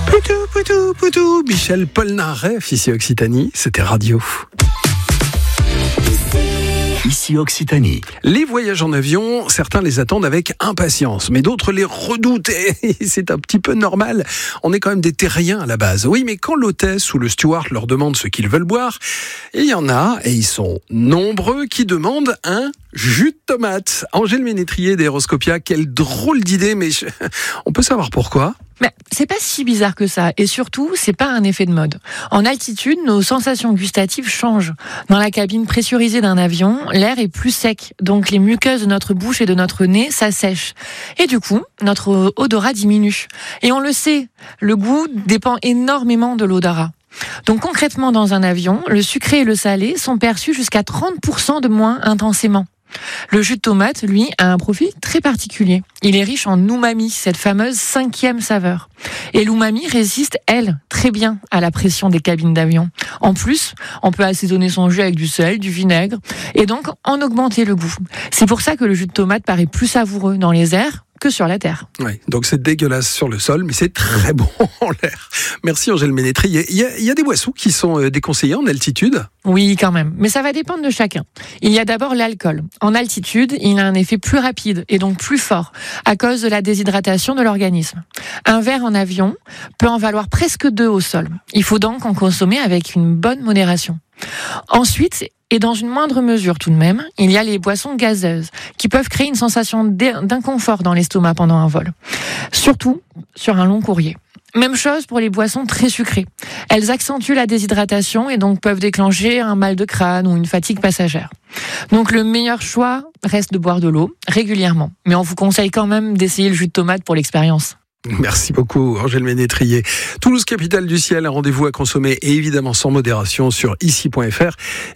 Poutou, Michel Polnareff, ici Occitanie, c'était Radio. Ici Occitanie. Les voyages en avion, certains les attendent avec impatience, mais d'autres les redoutent. Et c'est un petit peu normal. On est quand même des terriens à la base. Oui, mais quand l'hôtesse ou le steward leur demande ce qu'ils veulent boire, il y en a, et ils sont nombreux, qui demandent un jus de tomate. Angèle Ménétrier d'Aéroscopia, quelle drôle d'idée, mais on peut savoir pourquoi ? Mais c'est pas si bizarre que ça. Et surtout, c'est pas un effet de mode. En altitude, nos sensations gustatives changent. Dans la cabine pressurisée d'un avion, l'air est plus sec. Donc les muqueuses de notre bouche et de notre nez s'assèchent. Et du coup, notre odorat diminue. Et on le sait, le goût dépend énormément de l'odorat. Donc concrètement, dans un avion, le sucré et le salé sont perçus jusqu'à 30% de moins intensément. Le jus de tomate, lui, a un profil très particulier. Il est riche en umami, cette fameuse 5e saveur. Et l'umami résiste, elle, très bien à la pression des cabines d'avion. En plus, on peut assaisonner son jus avec du sel, du vinaigre, et donc en augmenter le goût. C'est pour ça que le jus de tomate paraît plus savoureux dans les airs que sur la terre. Oui, donc c'est dégueulasse sur le sol, mais c'est très bon en l'air. Merci Angèle Ménétrier. Il y a des boissons qui sont déconseillées en altitude ? Oui, quand même. Mais ça va dépendre de chacun. Il y a d'abord l'alcool. En altitude, il a un effet plus rapide et donc plus fort à cause de la déshydratation de l'organisme. Un verre en avion peut en valoir presque 2 au sol. Il faut donc en consommer avec une bonne modération. Ensuite, et dans une moindre mesure tout de même, il y a les boissons gazeuses qui peuvent créer une sensation d'inconfort dans l'estomac pendant un vol. Surtout sur un long courrier. Même chose pour les boissons très sucrées. Elles accentuent la déshydratation et donc peuvent déclencher un mal de crâne ou une fatigue passagère. Donc le meilleur choix reste de boire de l'eau régulièrement. Mais on vous conseille quand même d'essayer le jus de tomate pour l'expérience. Merci beaucoup Angèle Ménétrier. Toulouse, capitale du ciel, un rendez-vous à consommer et évidemment sans modération sur ici.fr.